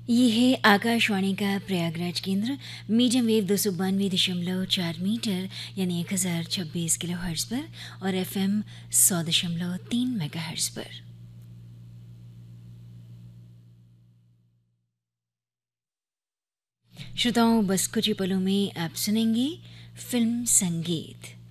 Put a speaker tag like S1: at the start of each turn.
S1: ये है आकाशवाणी का प्रयागराज केंद्र। मीडियम वेव 292.4 मीटर यानी 1026 किलो हर्ट्ज पर और FM 100.3 मेगा हर्ट्ज पर। श्रोताओं, बस कुछ ही पलों में आप सुनेंगे फिल्म संगीत।